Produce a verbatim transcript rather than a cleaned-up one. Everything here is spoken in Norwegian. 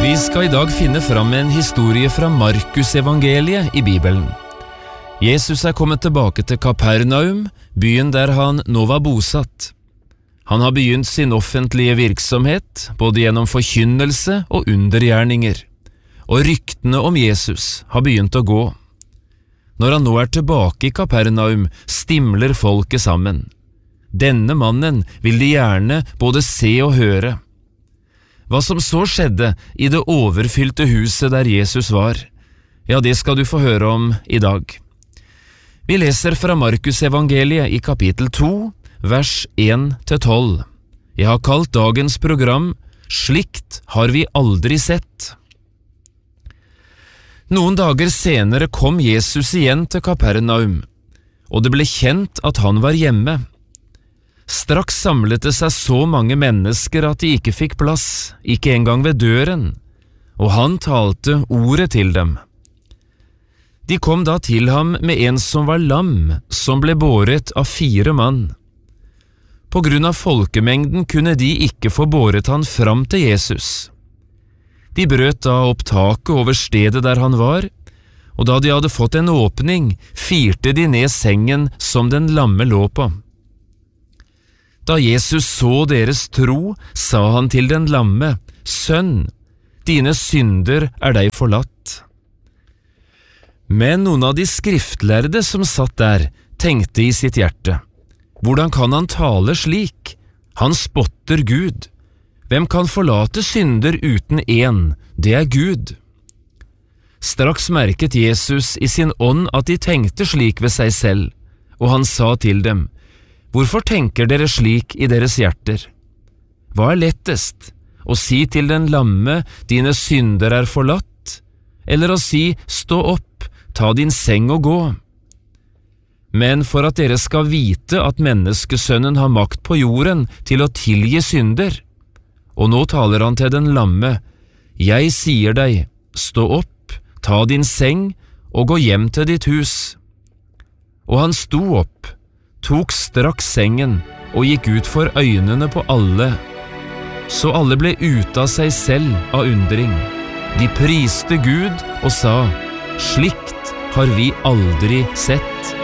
Vi skal i dag finne fram en historie fra Markus evangeliet i Bibelen. Jesus er kommet tilbake til Kapernaum, byen der han nå var bosatt. Han har begynt sin offentlige virksomhet, både gjennom forkynnelse og undergjerninger, og ryktene om Jesus har begynt å gå. Når han nå er tilbake i Kapernaum, stimler folket sammen. Denne mannen vil de gjerne både se og høre. Hva som så skjedde i det overfylte huset der Jesus var, ja, det skal du få høre om i dag. Vi leser fra Markus evangeliet i kapittel to, vers én til tolv. Jeg har kalt dagens program «Slikt har vi aldri sett». Noen dager senere kom Jesus igjen til Kapernaum, og det ble kjent at han var hjemme. Straks samlet det seg så mange mennesker at de ikke fikk plass, ikke engang ved døren, og han talte ordet til dem. De kom da til ham med en som var lam, som ble båret av fire mann. På grunn av folkemengden kunne de ikke få båret han fram til Jesus. De brøt da opp taket over stedet der han var, og da de hadde fått en åpning, firte de ned sengen som den lamme lå på. Da Jesus så deres tro, sa han til den lamme, «Sønn, dine synder er deg forlatt.» Men noen av de skriftlærde som satt der, tenkte i sitt hjerte, «Hvordan kan han tale slik? Han spotter Gud. Hvem kan forlate synder uten en? Det er Gud.» Straks merket Jesus i sin ånd at de tenkte slik ved seg selv, og han sa til dem, «Hvorfor tenker dere slik i deres hjerter? Hva er lettest, å si til den lamme, dine synder er forlatt, eller å si, stå opp, ta din seng og gå? Men for at dere skal vite at menneskesønnen har makt på jorden til å tilgi synder, og nå taler han til den lamme, jeg sier deg, stå opp, ta din seng og gå hjem til ditt hus. Og han sto opp, tok straks sengen og gikk ut for øynene på alle. Så alle ble ute av seg selv av undring. De priste Gud og sa, slikt har vi aldri sett.